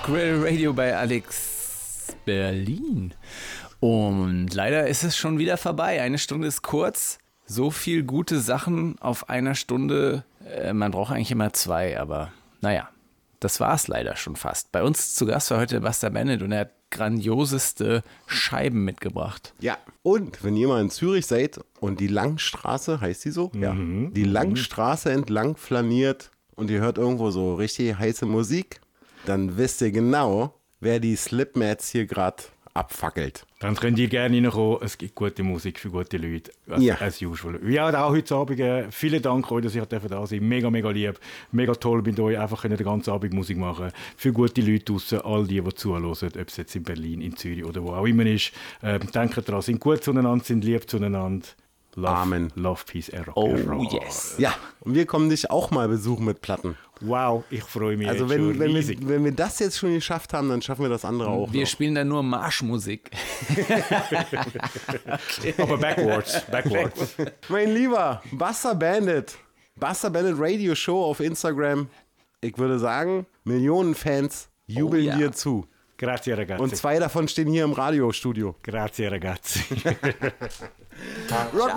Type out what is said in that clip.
Quell Radio bei Alex Berlin. Und leider ist es schon wieder vorbei. Eine Stunde ist kurz. So viel gute Sachen auf einer Stunde. Man braucht eigentlich immer 2, aber naja, das war es leider schon fast. Bei uns zu Gast war heute Buster Bennett und er hat grandioseste Scheiben mitgebracht. Ja, und wenn ihr mal in Zürich seid und die Langstraße, heißt die so? Ja. Die Langstraße entlang flaniert und ihr hört irgendwo so richtig heiße Musik, dann wisst ihr genau, wer die Slipmats hier gerade abfackelt. Dann könnt ihr gerne reinkommen. Es gibt gute Musik für gute Leute. As usual. Ja, auch heute Abend. Vielen Dank euch, dass ihr da seid. Mega, mega lieb. Mega toll mit euch. Einfach können den ganzen Abend Musik machen. Für gute Leute draussen. All die zuhören. Ob es jetzt in Berlin, in Zürich oder wo auch immer ist. Denkt daran, sind gut zueinander, sind lieb zueinander. Love, Amen. Love, Peace, Rock. Oh yes. Ja, und wir kommen dich auch mal besuchen mit Platten. Wow, ich freue mich. Also wenn wir das jetzt schon geschafft haben, dann schaffen wir das andere auch Wir noch. spielen dann nur Marschmusik. Aber backwards. Mein Lieber, Buster Bandit Radio Show auf Instagram. Ich würde sagen, Millionen Fans jubeln dir zu. Grazie ragazzi. Und 2 davon stehen hier im Radiostudio. Grazie ragazzi. Rock